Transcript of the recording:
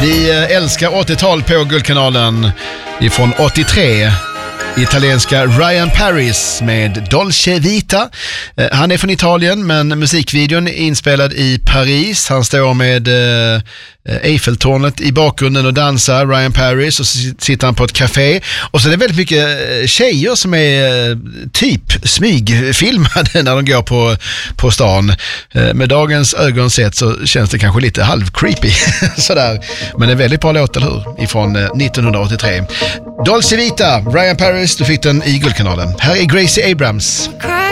Vi älskar 80-tal på Guldkanalen ifrån 83. Italienska Ryan Paris med Dolce Vita. Han är från Italien, men musikvideon är inspelad i Paris. Han står med Eiffeltornet i bakgrunden och dansar, Ryan Paris, och så sitter han på ett café. Och så är det väldigt mycket tjejer som är typ smygfilmade när de går på stan. Med dagens ögon sett så känns det kanske lite halv-creepy. Sådär. Men det är väldigt bra låt, eller hur? Ifrån 1983. Dolce Vita, Ryan Paris, du fick den i Guldkanalen. Här är Gracie Abrams.